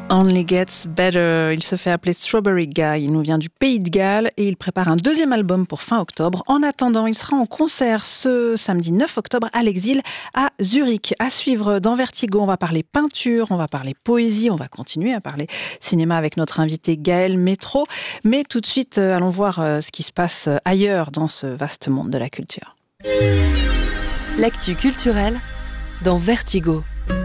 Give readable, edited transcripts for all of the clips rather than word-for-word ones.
Only Gets Better. Il se fait appeler Strawberry Guy. Il nous vient du Pays de Galles et il prépare un deuxième album pour fin octobre. En attendant, il sera en concert ce samedi 9 octobre à l'Exil à Zurich. À suivre dans Vertigo, on va parler peinture, on va parler poésie, on va continuer à parler cinéma avec notre invité Gaël Métro. Mais tout de suite, allons voir ce qui se passe ailleurs dans ce vaste monde de la culture. L'actu culturelle dans Vertigo.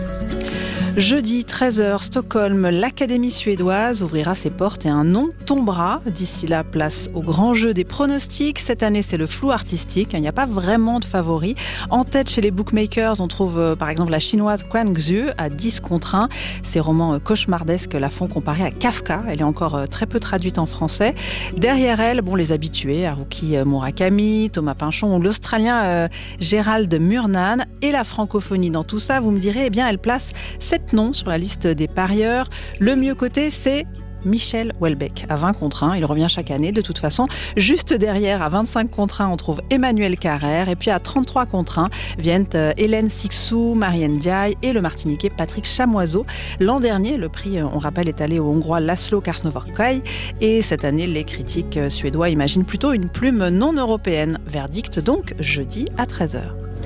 Jeudi 13h, Stockholm, l'Académie suédoise ouvrira ses portes et un nom tombera. D'ici là, place au grand jeu des pronostics. Cette année, c'est le flou artistique. Il n'y a pas vraiment de favoris. En tête, chez les bookmakers, on trouve par exemple la chinoise Quan Xu à 10-1. Ses romans cauchemardesques la font comparer à Kafka. Elle est encore très peu traduite en français. Derrière elle, les habitués, Haruki Murakami, Thomas Pynchon ou l'Australien Gérald Murnan. Et la francophonie dans tout ça, vous me direz, elle place 7 noms sur la liste des parieurs. Le mieux coté, c'est Michel Houellebecq à 20-1. Il revient chaque année de toute façon. Juste derrière, à 25-1, on trouve Emmanuel Carrère. Et puis à 33-1 viennent Hélène Sixou, Marianne Diaye et le Martiniquais Patrick Chamoiseau. L'an dernier, le prix, on rappelle, est allé au Hongrois Laszlo Karsnovorkai. Et cette année, les critiques suédois imaginent plutôt une plume non européenne. Verdict donc jeudi à 13h.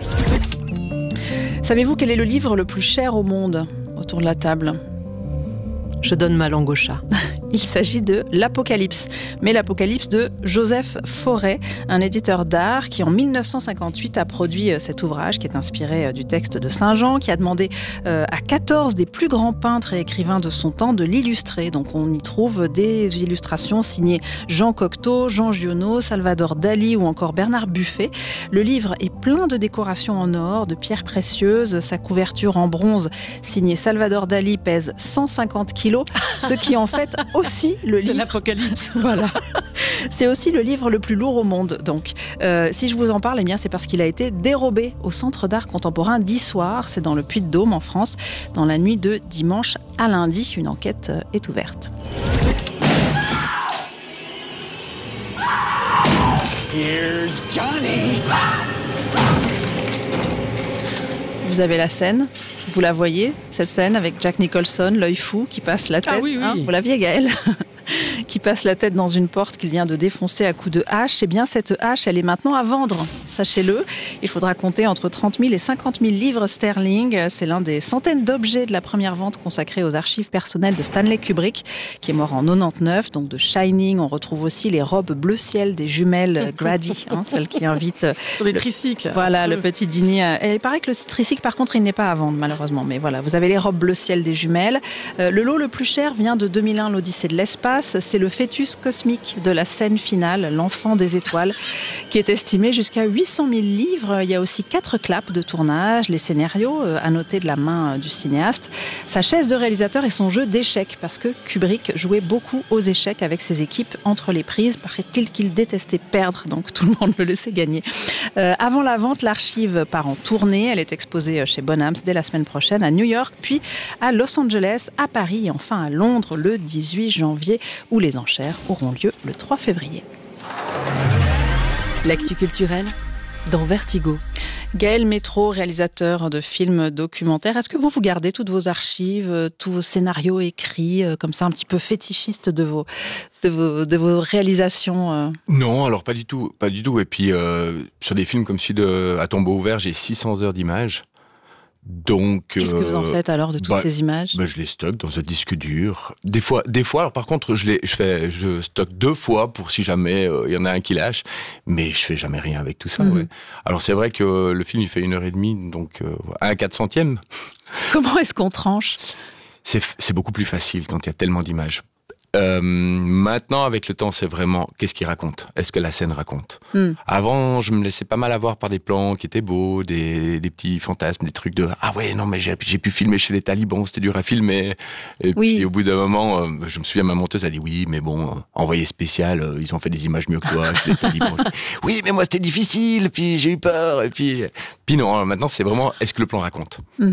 Savez-vous quel est le livre le plus cher au monde ? Autour de la table. Je donne ma langue au chat. Il s'agit de l'Apocalypse, mais l'Apocalypse de Joseph Fauré, un éditeur d'art qui en 1958 a produit cet ouvrage qui est inspiré du texte de Saint Jean, qui a demandé à 14 des plus grands peintres et écrivains de son temps de l'illustrer. Donc on y trouve des illustrations signées Jean Cocteau, Jean Giono, Salvador Dali ou encore Bernard Buffet. Le livre est plein de décorations en or, de pierres précieuses. Sa couverture en bronze signée Salvador Dali pèse 150 kilos, ce qui en fait aussi le livre. C'est l'Apocalypse. Voilà. C'est aussi le livre le plus lourd au monde. Donc, si je vous en parle, c'est parce qu'il a été dérobé au Centre d'art contemporain d'Issoire. C'est dans le Puy-de-Dôme, en France, dans la nuit de dimanche à lundi. Une enquête est ouverte. Here's Johnny. Vous avez la scène. Vous la voyez, cette scène avec Jack Nicholson, l'œil fou, qui passe la tête. Ah oui. Vous l'aviez, Gaël qui passe la tête dans une porte qu'il vient de défoncer à coups de hache. Eh bien, cette hache, elle est maintenant à vendre. Sachez-le, il faudra compter entre 30 000 et 50 000 livres sterling. C'est l'un des centaines d'objets de la première vente consacrée aux archives personnelles de Stanley Kubrick, qui est mort en 99. Donc, de Shining, on retrouve aussi les robes bleu ciel des jumelles Grady, celles qui invitent... Sur les tricycles. Voilà, le petit dîner. Et il paraît que le tricycle, par contre, il n'est pas à vendre, malheureusement. Mais voilà, vous avez les robes bleu ciel des jumelles. Le lot le plus cher vient de 2001, l'Odyssée de l'espace. C'est le fœtus cosmique de la scène finale, l'enfant des étoiles, qui est estimé jusqu'à 800 000 livres. Il y a aussi 4 claps de tournage, les scénarios annotés de la main du cinéaste, sa chaise de réalisateur et son jeu d'échecs, parce que Kubrick jouait beaucoup aux échecs avec ses équipes entre les prises. Paraît-il qu'il détestait perdre, donc tout le monde le laissait gagner. Avant la vente, l'archive part en tournée. Elle est exposée chez Bonhams dès la semaine prochaine à New York, puis à Los Angeles, à Paris et enfin à Londres le 18 janvier, où les enchères auront lieu le 3 février. L'actu culturelle dans Vertigo. Gaël Métro, réalisateur de films documentaires. Est-ce que vous gardez toutes vos archives, tous vos scénarios écrits, comme ça, un petit peu fétichistes de vos réalisations Non, alors pas du tout. Et puis, sur des films comme celui de À tombeau ouvert, j'ai 600 heures d'images. Donc, qu'est-ce que vous en faites alors de toutes ces images ? Je les stocke dans un disque dur. Des fois, alors par contre, je stocke 2 fois pour si jamais il y en a un qui lâche, mais je fais jamais rien avec tout ça. Ouais. Alors c'est vrai que le film il fait 1h30, donc à 1/400. Comment est-ce qu'on tranche ? C'est beaucoup plus facile quand il y a tellement d'images. Maintenant, avec le temps, c'est vraiment qu'est-ce qu'il raconte ? Est-ce que la scène raconte ? Avant, je me laissais pas mal avoir par des plans qui étaient beaux, des petits fantasmes, des trucs de ah ouais non mais j'ai pu filmer chez les talibans, c'était dur à filmer. Et puis au bout d'un moment, je me souviens, ma monteuse a dit oui mais bon, envoyé spécial, ils ont fait des images mieux que toi chez les talibans. Oui mais moi c'était difficile, puis j'ai eu peur et puis non. Maintenant c'est vraiment est-ce que le plan raconte ?